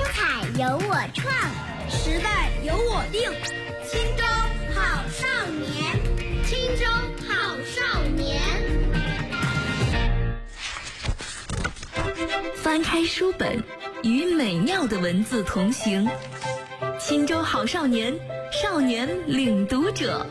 彩由我创， 时代由我定。青州好少年， 青州好少年。 翻开书本，与美妙的文字同行。青州好少年，少年领读者。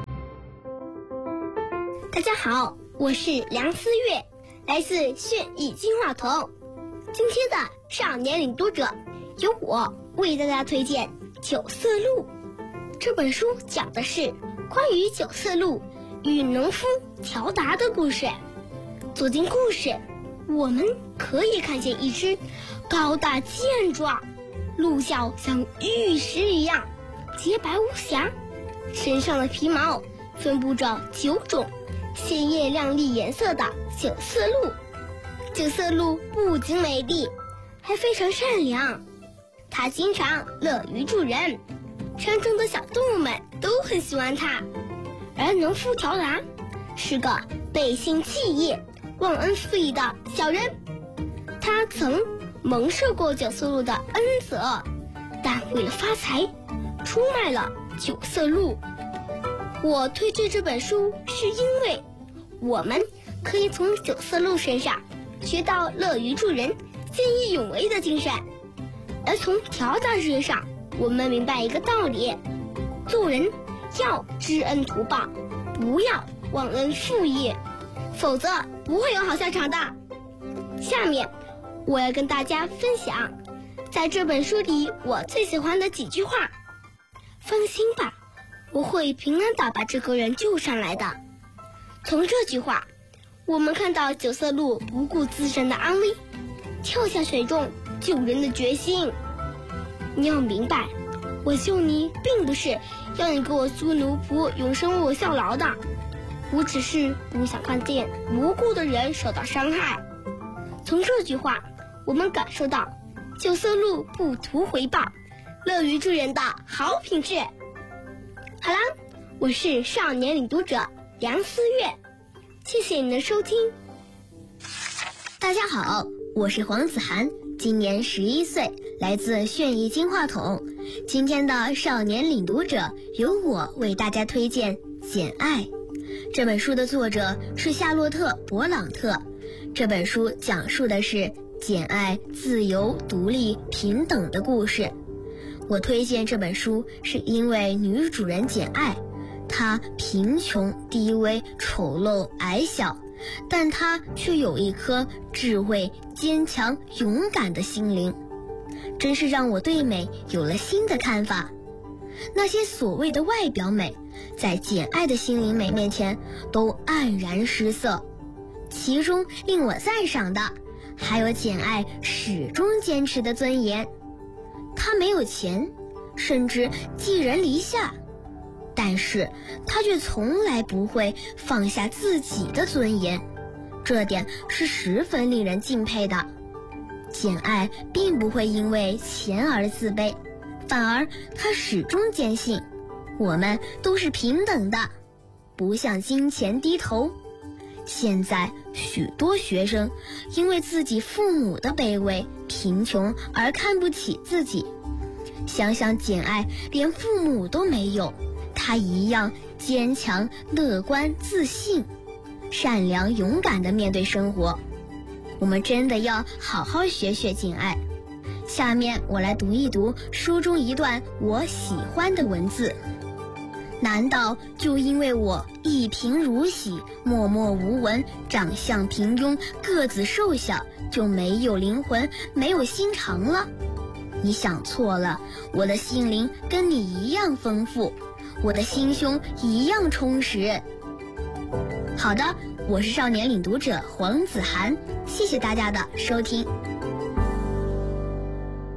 大家好，我是梁思月，来自炫艺金话筒。今天的少年领读者由我为大家推荐《九色鹿》。这本书讲的是关于九色鹿与农夫条达的故事。走进故事，我们可以看见一只高大健壮、鹿角像玉石一样洁白无瑕，身上的皮毛分布着9种鲜艳亮丽颜色的九色鹿。九色鹿不仅美丽，还非常善良，它经常乐于助人，山中的小动物们都很喜欢它。而农夫条达是个背信弃义、忘恩负义的小人，他曾蒙受过九色鹿的恩泽，但为了发财，出卖了九色鹿。我推荐这本书是因为我们可以从九色鹿身上学到乐于助人、见义勇为的精神，而从条达身上我们明白一个道理：做人要知恩图报，不要忘恩负义，否则不会有好下场的。下面我要跟大家分享在这本书里我最喜欢的几句话。放心吧，我会平安地把这个人救上来的。从这句话我们看到九色鹿不顾自身的安危，跳下水中救人的决心。你要明白，我救你并不是要你给我做奴仆永生为我效劳的，我只是不想看见无辜的人受到伤害。从这句话我们感受到九色鹿不图回报、乐于助人的好品质。好啦，我是少年领读者梁思月，谢谢你的收听。 大家好，我是黄子涵，今年11岁，来自炫艺金话筒。今天的少年领读者由我为大家推荐《简爱》。这本书的作者是夏洛特·勃朗特。这本书讲述的是简爱自由、独立、平等的故事。我推荐这本书是因为女主人简爱，她贫穷、低微、丑陋、矮小，但她却有一颗智慧、坚强、勇敢的心灵，真是让我对美有了新的看法。那些所谓的外表美，在简爱的心灵美面前都黯然失色。其中令我赞赏的还有简爱始终坚持的尊严。她没有钱，甚至寄人篱下，但是她却从来不会放下自己的尊严，这点是十分令人敬佩的。简爱并不会因为钱而自卑，反而她始终坚信我们都是平等的，不向金钱低头。现在许多学生因为自己父母的卑微、贫穷而看不起自己。想想简爱连父母都没有，她一样坚强、乐观、自信，善良、勇敢地面对生活。我们真的要好好学学简爱。下面我来读一读书中一段我喜欢的文字。难道就因为我一贫如洗、默默无闻、长相平庸、个子瘦小，就没有灵魂、没有心肠了？你想错了，我的心灵跟你一样丰富，我的心胸一样充实。好的，我是少年领读者黄子涵，谢谢大家的收听。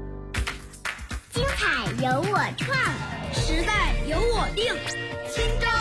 精彩由我创， 时代由我定。青州